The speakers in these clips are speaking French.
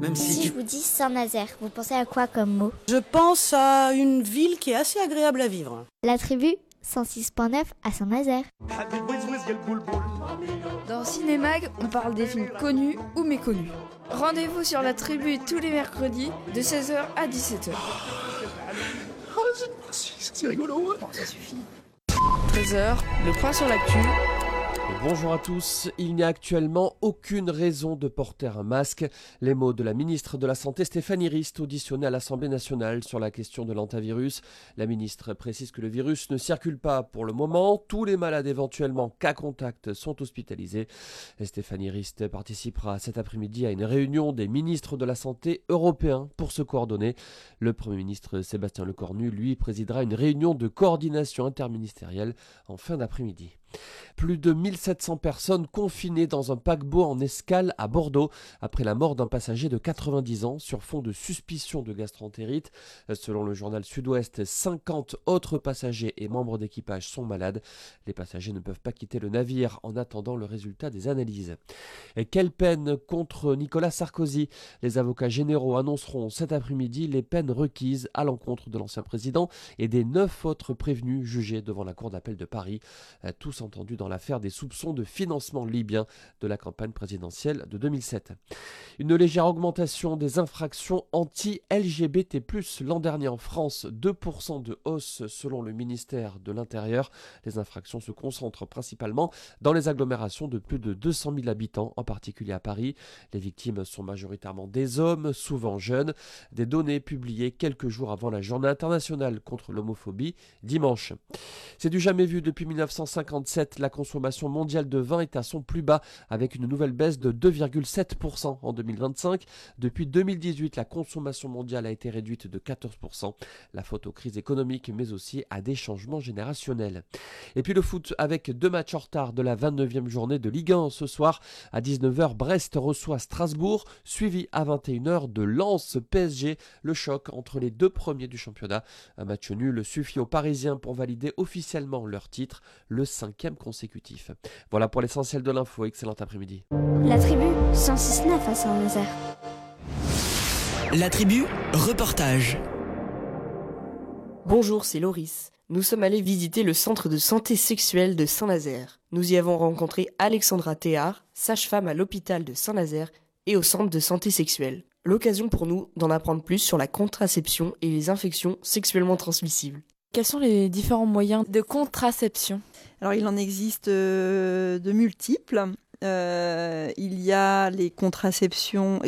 même Si je vous dis Saint-Nazaire, vous pensez à quoi comme mot? Je pense à une ville qui est assez agréable à vivre. La tribu 106.9 à Saint-Nazaire. Dans Cinémag, on parle des films connus ou méconnus. Rendez-vous sur la tribu tous les mercredis de 16h à 17h. C'est rigolo. Bon, ça suffit. 13h, le point sur l'actu. Bonjour à tous, il n'y a actuellement aucune raison de porter un masque. Les mots de la ministre de la Santé Stéphanie Rist auditionnée à l'Assemblée nationale sur la question de l'hantavirus. La ministre précise que le virus ne circule pas pour le moment. Tous les malades éventuellement cas contact sont hospitalisés. Et Stéphanie Rist participera cet après-midi à une réunion des ministres de la Santé européens pour se coordonner. Le Premier ministre Sébastien Lecornu, lui, présidera une réunion de coordination interministérielle en fin d'après-midi. Plus de 1700 personnes confinées dans un paquebot en escale à Bordeaux après la mort d'un passager de 90 ans sur fond de suspicion de gastroentérite. Selon le journal Sud-Ouest, 50 autres passagers et membres d'équipage sont malades. Les passagers ne peuvent pas quitter le navire en attendant le résultat des analyses. Et quelle peine contre Nicolas Sarkozy? Les avocats généraux annonceront cet après-midi les peines requises à l'encontre de l'ancien président et des 9 autres prévenus jugés devant la Cour d'appel de Paris. Tous entendus dans l'affaire des soupçons de financement libyen de la campagne présidentielle de 2007. Une légère augmentation des infractions anti-LGBT+, l'an dernier en France, 2% de hausse selon le ministère de l'Intérieur. Les infractions se concentrent principalement dans les agglomérations de plus de 200 000 habitants, en particulier à Paris. Les victimes sont majoritairement des hommes, souvent jeunes. Des données publiées quelques jours avant la Journée internationale contre l'homophobie, dimanche. C'est du jamais vu depuis 1957. La consommation mondiale de vin est à son plus bas avec une nouvelle baisse de 2,7% en 2025. Depuis 2018, la consommation mondiale a été réduite de 14%. La faute aux crises économiques mais aussi à des changements générationnels. Et puis le foot avec 2 matchs en retard de la 29e journée de Ligue 1 ce soir. À 19h, Brest reçoit Strasbourg, suivi à 21h de Lens PSG, le choc entre les 2 premiers du championnat. Un match nul suffit aux Parisiens pour valider officiellement leur titre, le 5e consécutif. Voilà pour l'essentiel de l'info, excellent après-midi. La tribu 106.9 à Saint-Nazaire. La tribu, reportage. Bonjour, c'est Loris. Nous sommes allés visiter le centre de santé sexuelle de Saint-Nazaire. Nous y avons rencontré Alexandra Théard, sage-femme à l'hôpital de Saint-Nazaire et au centre de santé sexuelle. L'occasion pour nous d'en apprendre plus sur la contraception et les infections sexuellement transmissibles. Quels sont les différents moyens de contraception ? Alors il en existe de multiples. Il y a les contraceptions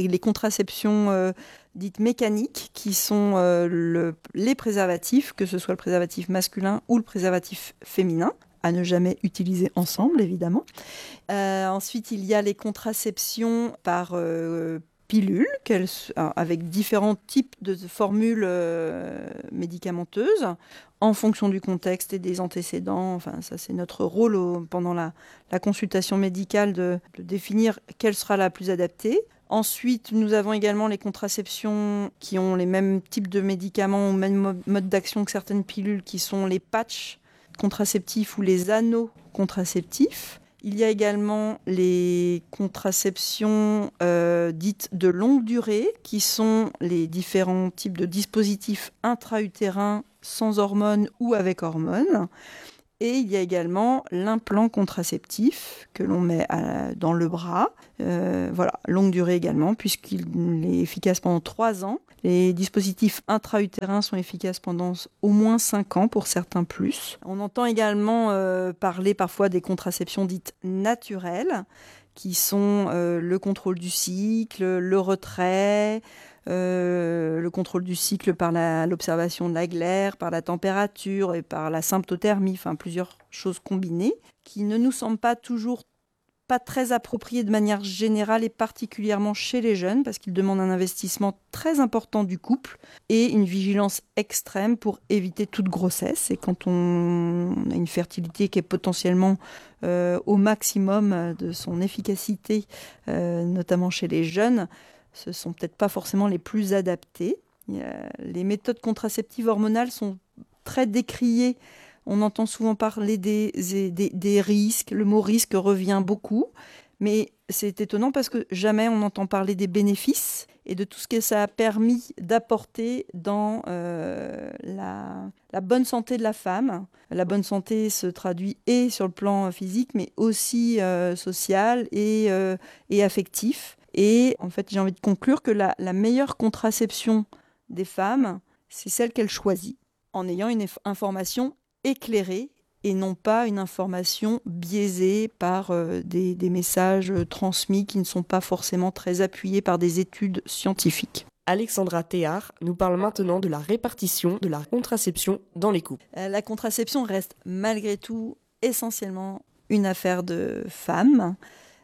dites mécaniques qui sont les préservatifs, que ce soit le préservatif masculin ou le préservatif féminin, à ne jamais utiliser ensemble évidemment. Ensuite il y a les contraceptions par pilules, avec différents types de formules médicamenteuses, en fonction du contexte et des antécédents. Enfin, ça, c'est notre rôle pendant la consultation médicale de définir quelle sera la plus adaptée. Ensuite, nous avons également les contraceptions qui ont les mêmes types de médicaments ou même mode d'action que certaines pilules, qui sont les patchs contraceptifs ou les anneaux contraceptifs. Il y a également les contraceptions dites de longue durée, qui sont les différents types de dispositifs intra-utérins sans hormones ou avec hormones. Et il y a également l'implant contraceptif que l'on met dans le bras. Voilà, longue durée également, puisqu'il est efficace pendant 3 ans. Les dispositifs intra-utérins sont efficaces pendant au moins 5 ans, pour certains plus. On entend également parler parfois des contraceptions dites naturelles, qui sont le contrôle du cycle, le retrait, le contrôle du cycle par l'observation de la glaire, par la température et par la symptothermie, enfin plusieurs choses combinées, qui ne nous semblent pas toujours pas très appropriées de manière générale et particulièrement chez les jeunes, parce qu'ils demandent un investissement très important du couple et une vigilance extrême pour éviter toute grossesse. Et quand on a une fertilité qui est potentiellement au maximum de son efficacité, notamment chez les jeunes, ce ne sont peut-être pas forcément les plus adaptées. Les méthodes contraceptives hormonales sont très décriées. On entend souvent parler des risques. Le mot risque revient beaucoup. Mais c'est étonnant parce que jamais on entend parler des bénéfices. et de tout ce que ça a permis d'apporter dans la bonne santé de la femme. La bonne santé se traduit et sur le plan physique, mais aussi social et affectif. Et en fait, j'ai envie de conclure que la meilleure contraception des femmes, c'est celle qu'elles choisissent, en ayant une information éclairée et non pas une information biaisée par des messages transmis qui ne sont pas forcément très appuyés par des études scientifiques. Alexandra Théard nous parle maintenant de la répartition de la contraception dans les couples. La contraception reste malgré tout essentiellement une affaire de femmes.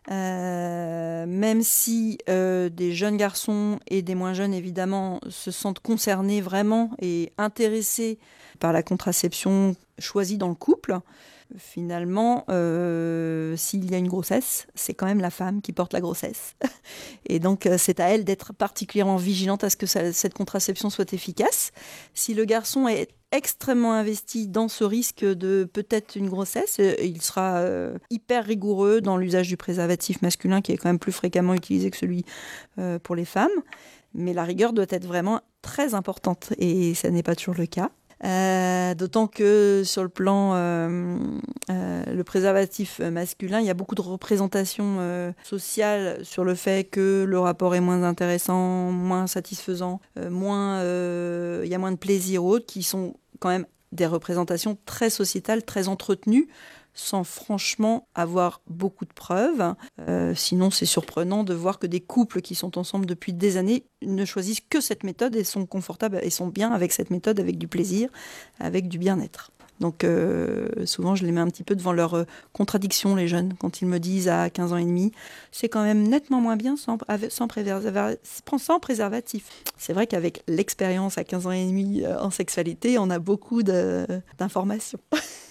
Même si des jeunes garçons et des moins jeunes, évidemment, se sentent concernés vraiment et intéressés par la contraception choisie dans le couple, finalement, s'il y a une grossesse, c'est quand même la femme qui porte la grossesse. Et donc, c'est à elle d'être particulièrement vigilante à ce que cette contraception soit efficace. Si le garçon est extrêmement investi dans ce risque de peut-être une grossesse, il sera hyper rigoureux dans l'usage du préservatif masculin, qui est quand même plus fréquemment utilisé que celui pour les femmes. Mais la rigueur doit être vraiment très importante, et ça n'est pas toujours le cas. D'autant que sur le plan le préservatif masculin, il y a beaucoup de représentations sociales sur le fait que le rapport est moins intéressant, moins satisfaisant, il y a moins de plaisir ou autres, qui sont quand même des représentations très sociétales, très entretenues, sans franchement avoir beaucoup de preuves. Sinon, c'est surprenant de voir que des couples qui sont ensemble depuis des années ne choisissent que cette méthode et sont confortables et sont bien avec cette méthode, avec du plaisir, avec du bien-être. Donc souvent, je les mets un petit peu devant leur contradiction, les jeunes, quand ils me disent à 15 ans et demi, c'est quand même nettement moins bien sans préservatif. C'est vrai qu'avec l'expérience à 15 ans et demi en sexualité, on a beaucoup d'informations.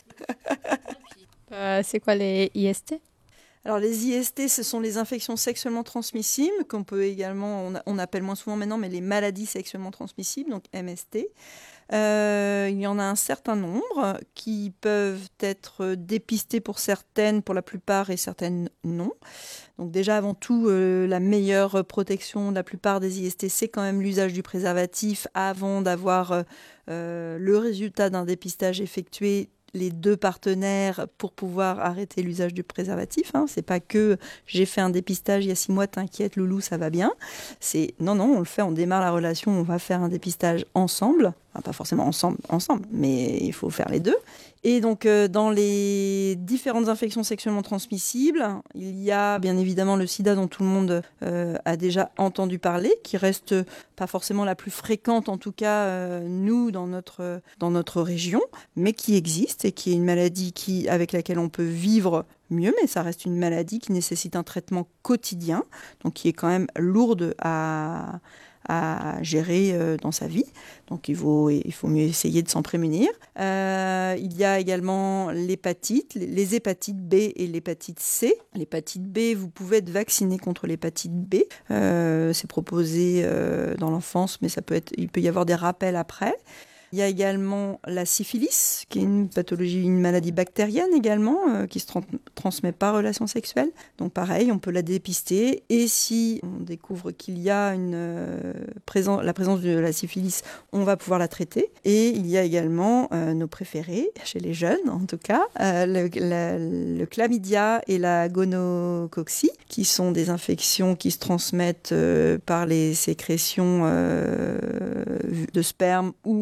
C'est quoi les IST ? Alors les IST, ce sont les infections sexuellement transmissibles, qu'on peut également, on appelle moins souvent maintenant, mais les maladies sexuellement transmissibles, donc MST. Il y en a un certain nombre qui peuvent être dépistées pour certaines, pour la plupart, et certaines non. Donc déjà, avant tout, la meilleure protection de la plupart des IST, c'est quand même l'usage du préservatif avant d'avoir le résultat d'un dépistage effectué, les deux partenaires, pour pouvoir arrêter l'usage du préservatif. C'est pas que j'ai fait un dépistage il y a 6 mois, t'inquiète loulou, ça va bien. C'est non, on le fait, on démarre la relation, on va faire un dépistage ensemble. Enfin, pas forcément ensemble, mais il faut faire les deux. Et donc, dans les différentes infections sexuellement transmissibles, il y a bien évidemment le sida dont tout le monde a déjà entendu parler, qui reste pas forcément la plus fréquente, en tout cas, nous, dans notre région, mais qui existe et qui est une maladie avec laquelle on peut vivre mieux, mais ça reste une maladie qui nécessite un traitement quotidien, donc qui est quand même lourde à gérer dans sa vie. Donc il faut mieux essayer de s'en prémunir. Il y a également l'hépatite, les hépatites B et l'hépatite C. L'hépatite B, vous pouvez être vacciné contre l'hépatite B. C'est proposé dans l'enfance, mais il peut y avoir des rappels après. Il y a également la syphilis, qui est une pathologie, une maladie bactérienne également, qui se transmet par relation sexuelle. Donc pareil, on peut la dépister. Et si on découvre qu'il y a la présence de la syphilis, on va pouvoir la traiter. Et il y a également nos préférés, chez les jeunes en tout cas, le chlamydia et la gonococcie, qui sont des infections qui se transmettent par les sécrétions de sperme ou